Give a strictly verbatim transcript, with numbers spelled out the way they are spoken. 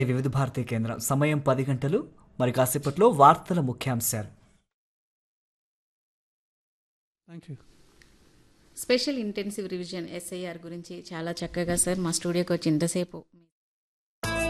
వివిధ భారతీ కేంద్రం సమయం పది గంటలు. మరి కాసేపట్లో వార్తల ముఖ్యాంశాలు. Thank you. Special intensive revision SIR గురించి చాలా చక్కగా సార్ మా స్టూడియోకి వచ్చి ఇంతసేపు